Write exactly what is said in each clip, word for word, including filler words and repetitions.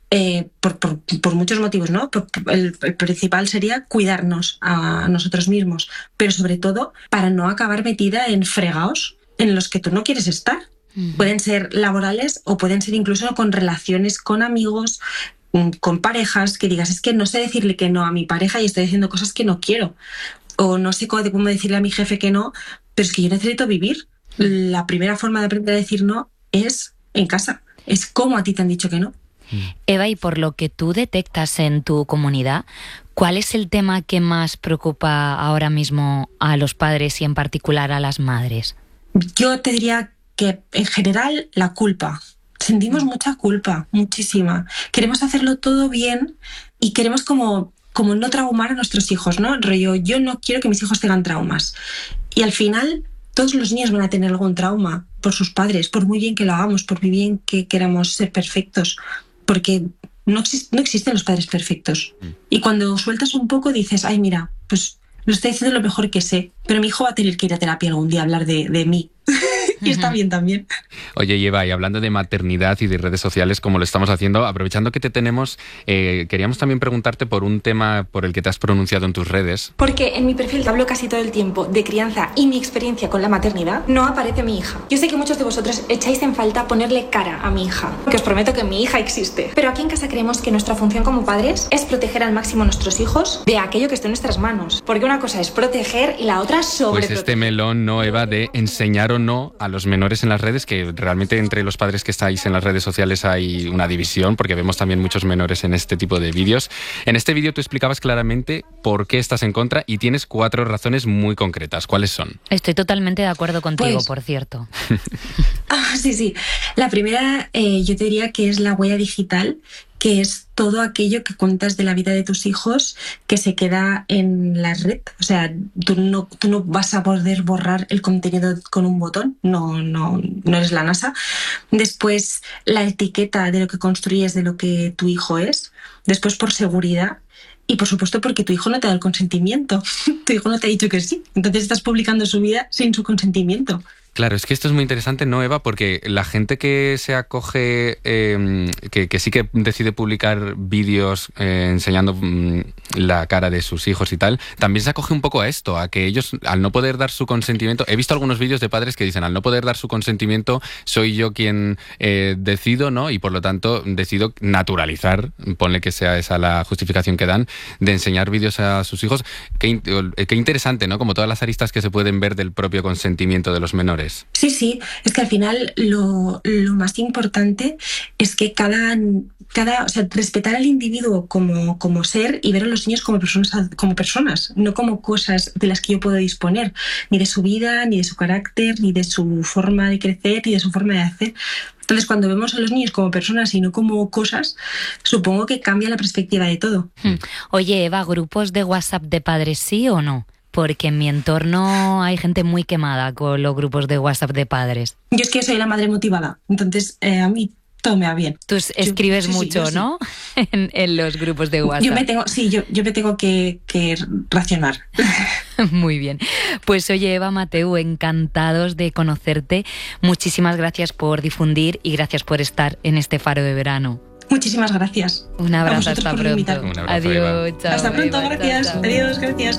Eh, por, por, por muchos motivos, ¿no? Por, el, el principal sería cuidarnos a nosotros mismos, pero sobre todo para no acabar metida en fregados en los que tú no quieres estar. Uh-huh. Pueden ser laborales o pueden ser incluso con relaciones con amigos, con parejas, que digas, es que no sé decirle que no a mi pareja y estoy diciendo cosas que no quiero. O no sé cómo, cómo decirle a mi jefe que no, pero es que yo necesito vivir. La primera forma de aprender a decir no es en casa. Es como a ti te han dicho que no. Eva, y por lo que tú detectas en tu comunidad, ¿cuál es el tema que más preocupa ahora mismo a los padres y en particular a las madres? Yo te diría que en general la culpa. Sentimos mucha culpa, muchísima. Queremos hacerlo todo bien y queremos como, como no traumar a nuestros hijos, ¿no? Rollo, yo no quiero que mis hijos tengan traumas. Y al final todos los niños van a tener algún trauma por sus padres, por muy bien que lo hagamos, por muy bien que queramos ser perfectos. Porque no, exist- no existen los padres perfectos. Mm. Y cuando sueltas un poco dices, ay, mira, pues lo estoy haciendo lo mejor que sé, pero mi hijo va a tener que ir a terapia algún día a hablar de, de mí. Y está bien también. Oye, Eva, y hablando de maternidad y de redes sociales, como lo estamos haciendo, aprovechando que te tenemos, eh, queríamos también preguntarte por un tema por el que te has pronunciado en tus redes. Porque en mi perfil hablo casi todo el tiempo de crianza y mi experiencia con la maternidad, no aparece mi hija. Yo sé que muchos de vosotros echáis en falta ponerle cara a mi hija, que os prometo que mi hija existe. Pero aquí en casa creemos que nuestra función como padres es proteger al máximo a nuestros hijos de aquello que esté en nuestras manos. Porque una cosa es proteger y la otra sobreproteger. Pues este melón, ¿no, Eva, de enseñar o no a los menores en las redes, que realmente entre los padres que estáis en las redes sociales hay una división, porque vemos también muchos menores en este tipo de vídeos. En este vídeo tú explicabas claramente por qué estás en contra y tienes cuatro razones muy concretas. ¿Cuáles son? Estoy totalmente de acuerdo contigo, pues, por cierto. ah, sí, sí. La primera, eh, yo te diría que es la huella digital, que es todo aquello que cuentas de la vida de tus hijos que se queda en la red. O sea, tú no, tú no vas a poder borrar el contenido con un botón, no, no, no eres la NASA. Después, la etiqueta de lo que construyes, de lo que tu hijo es. Después, por seguridad. Y por supuesto porque tu hijo no te da el consentimiento. Tu hijo no te ha dicho que sí. Entonces estás publicando su vida sin su consentimiento. Claro, es que esto es muy interesante, ¿no, Eva? Porque la gente que se acoge, eh, que, que sí que decide publicar vídeos eh, enseñando mm, la cara de sus hijos y tal, también se acoge un poco a esto, a que ellos, al no poder dar su consentimiento... He visto algunos vídeos de padres que dicen, al no poder dar su consentimiento, soy yo quien eh, decido, ¿no? Y por lo tanto decido naturalizar, ponle que sea esa la justificación que dan, de enseñar vídeos a sus hijos. Qué, qué interesante, ¿no? Como todas las aristas que se pueden ver del propio consentimiento de los menores. Sí, sí, es que al final lo, lo más importante es que cada, cada, o sea, respetar al individuo como, como ser y ver a los niños como personas, como personas, no como cosas de las que yo puedo disponer, ni de su vida, ni de su carácter, ni de su forma de crecer, ni de su forma de hacer. Entonces, cuando vemos a los niños como personas y no como cosas, supongo que cambia la perspectiva de todo. Oye, Eva, ¿grupos de WhatsApp de padres sí o no? Porque en mi entorno hay gente muy quemada con los grupos de WhatsApp de padres. Yo es que soy la madre motivada, entonces eh, a mí todo me va bien. Tú escribes yo, sí, mucho, sí, ¿no? Sí. en, en los grupos de WhatsApp. Yo me tengo, sí, yo, yo me tengo que, que racionar. Muy bien. Pues oye, Eva, Mateu, encantados de conocerte. Muchísimas gracias por difundir y gracias por estar en este Faro de Verano. Muchísimas gracias. Un abrazo, hasta pronto. Un abrazo, Adiós, Eva. chao. Hasta pronto, Eva, gracias. chao, chao. Adiós, gracias.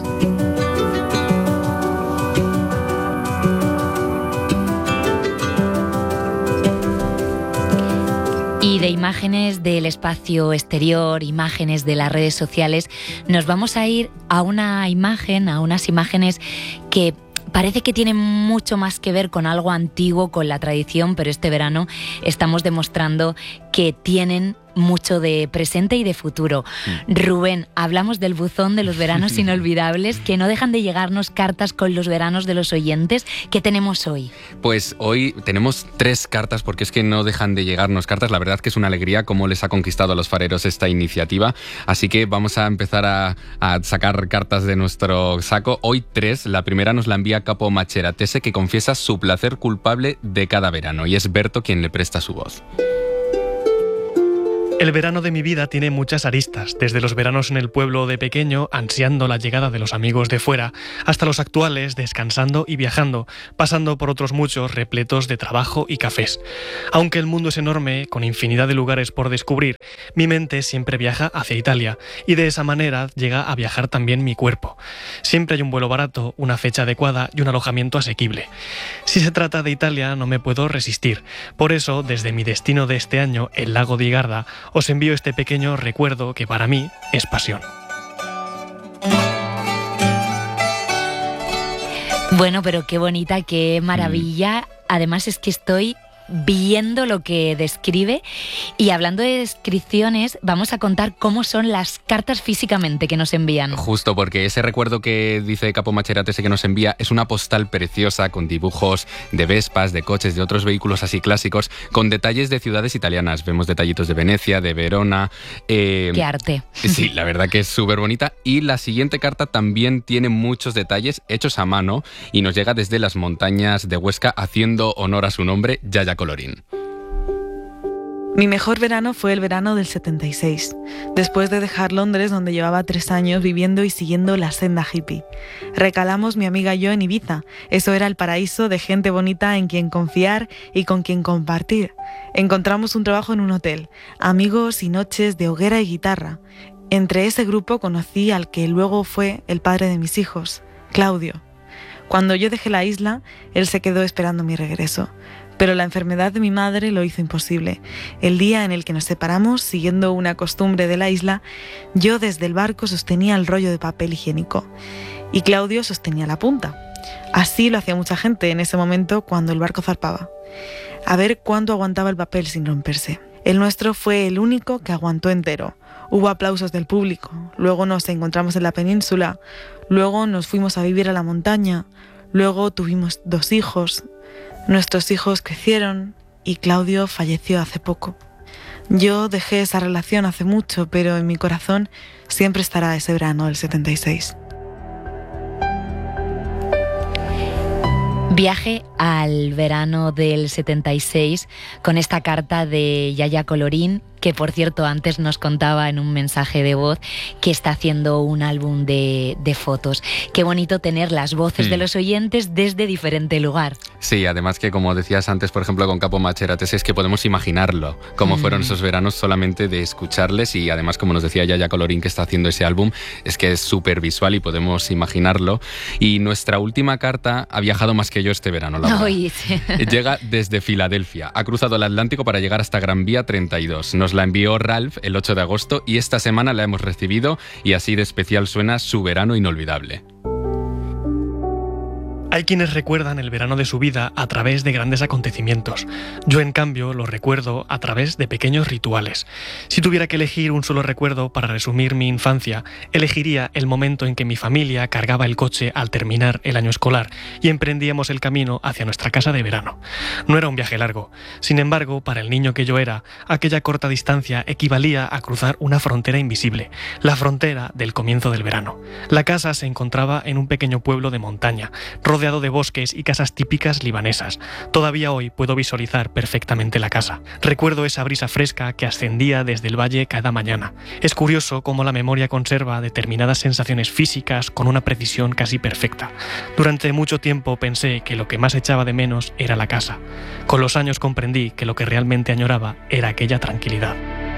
Y de imágenes del espacio exterior, imágenes de las redes sociales, nos vamos a ir a una imagen, a unas imágenes que parece que tienen mucho más que ver con algo antiguo, con la tradición, pero este verano estamos demostrando que tienen mucho de presente y de futuro. Mm. Rubén, hablamos del buzón de los veranos inolvidables, que no dejan de llegarnos cartas con los veranos de los oyentes. ¿Qué tenemos hoy? Pues hoy tenemos tres cartas, porque es que no dejan de llegarnos cartas. La verdad que es una alegría cómo les ha conquistado a los fareros esta iniciativa. Así que vamos a empezar a, a sacar cartas de nuestro saco. Hoy tres. La primera nos la envía Capo Macheratese, que confiesa su placer culpable de cada verano. Y es Berto quien le presta su voz. El verano de mi vida tiene muchas aristas, desde los veranos en el pueblo de pequeño, ansiando la llegada de los amigos de fuera, hasta los actuales, descansando y viajando, pasando por otros muchos repletos de trabajo y cafés. Aunque el mundo es enorme, con infinidad de lugares por descubrir, mi mente siempre viaja hacia Italia, y de esa manera llega a viajar también mi cuerpo. Siempre hay un vuelo barato, una fecha adecuada y un alojamiento asequible. Si se trata de Italia, no me puedo resistir. Por eso, desde mi destino de este año, el lago di Garda, os envío este pequeño recuerdo que para mí es pasión. Bueno, pero qué bonita, qué maravilla. Además es que estoy viendo lo que describe, y hablando de descripciones, vamos a contar cómo son las cartas físicamente que nos envían. Justo, porque ese recuerdo que dice Capo Maceratese que nos envía es una postal preciosa con dibujos de Vespas, de coches, de otros vehículos así clásicos, con detalles de ciudades italianas. Vemos detallitos de Venecia, de Verona. Eh, ¡Qué arte! Sí, la verdad que es súper bonita. Y la siguiente carta también tiene muchos detalles hechos a mano y nos llega desde las montañas de Huesca, haciendo honor a su nombre, Yaya Colorín. Mi mejor verano fue el verano del setenta y seis, después de dejar Londres, donde llevaba tres años viviendo y siguiendo la senda hippie. Recalamos mi amiga y yo en Ibiza. Eso era el paraíso de gente bonita en quien confiar y con quien compartir. Encontramos un trabajo en un hotel, amigos y noches de hoguera y guitarra. Entre ese grupo conocí al que luego fue el padre de mis hijos, Claudio. Cuando yo dejé la isla, él se quedó esperando mi regreso. Pero la enfermedad de mi madre lo hizo imposible. El día en el que nos separamos, siguiendo una costumbre de la isla, yo desde el barco sostenía el rollo de papel higiénico y Claudio sostenía la punta. Así lo hacía mucha gente en ese momento cuando el barco zarpaba. A ver cuánto aguantaba el papel sin romperse. El nuestro fue el único que aguantó entero. Hubo aplausos del público. Luego nos encontramos en la península. Luego nos fuimos a vivir a la montaña. Luego tuvimos dos hijos. Nuestros hijos crecieron y Claudio falleció hace poco. Yo dejé esa relación hace mucho, pero en mi corazón siempre estará ese verano del setenta y seis. Viaje al verano del setenta y seis con esta carta de Yaya Colorín, que por cierto antes nos contaba en un mensaje de voz que está haciendo un álbum de, de fotos. Qué bonito tener las voces mm. de los oyentes desde diferente lugar. Sí, además que como decías antes, por ejemplo, con Capo Maceratese, es que podemos imaginarlo, cómo mm. fueron esos veranos solamente de escucharles, y además, como nos decía Yaya Colorín, que está haciendo ese álbum, es que es súper visual y podemos imaginarlo. Y nuestra última carta ha viajado más que yo este verano, la Oye, sí. Llega desde Filadelfia, ha cruzado el Atlántico para llegar hasta Gran Vía treinta y dos. Nos la envió Ralph el ocho de agosto y esta semana la hemos recibido, y así de especial suena Su verano inolvidable. Hay quienes recuerdan el verano de su vida a través de grandes acontecimientos. Yo, en cambio, lo recuerdo a través de pequeños rituales. Si tuviera que elegir un solo recuerdo para resumir mi infancia, elegiría el momento en que mi familia cargaba el coche al terminar el año escolar y emprendíamos el camino hacia nuestra casa de verano. No era un viaje largo. Sin embargo, para el niño que yo era, aquella corta distancia equivalía a cruzar una frontera invisible, la frontera del comienzo del verano. La casa se encontraba en un pequeño pueblo de montaña, rodeado de bosques y casas típicas libanesas. Todavía hoy puedo visualizar perfectamente la casa. Recuerdo esa brisa fresca que ascendía desde el valle cada mañana. Es curioso cómo la memoria conserva determinadas sensaciones físicas con una precisión casi perfecta. Durante mucho tiempo pensé que lo que más echaba de menos era la casa. Con los años comprendí que lo que realmente añoraba era aquella tranquilidad.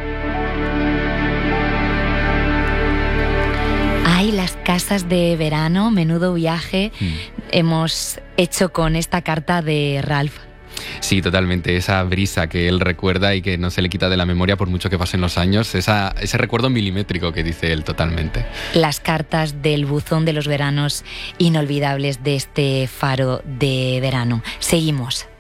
Ay, las casas de verano, menudo viaje mm. hemos hecho con esta carta de Ralph. Sí, totalmente. Esa brisa que él recuerda y que no se le quita de la memoria por mucho que pasen los años. Esa, ese recuerdo milimétrico que dice él, totalmente. Las cartas del buzón de los veranos inolvidables de este faro de verano. Seguimos.